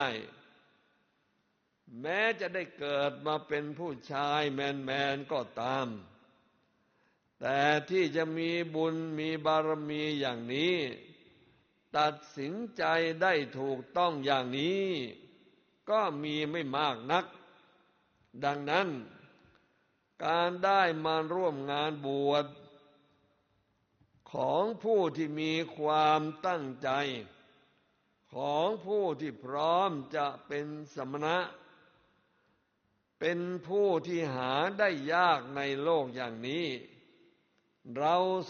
แม้จะได้เกิดมาเป็นผู้ชายแมนก็ตามแต่ที่จะมีบุญมีบารมีอย่างนี้ตัดสินใจได้ถูกต้องอย่างนี้ก็มีไม่มากนักดังนั้นการได้มาร่วมงานบวชของผู้ที่มีความตั้งใจของผู้ที่พร้อมจะเป็นสมณะเป็นผู้ที่หาได้ยากในโลกอย่างนี้เรา